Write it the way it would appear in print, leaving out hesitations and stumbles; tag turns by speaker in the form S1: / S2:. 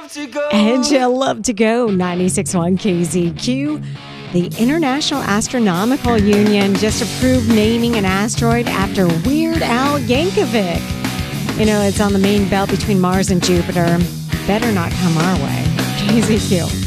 S1: And you love to go. 96.1 KZQ. The International Astronomical Union just approved naming an asteroid after Weird Al Yankovic. You know, it's on the main belt between Mars and Jupiter. Better not come our way. KZQ.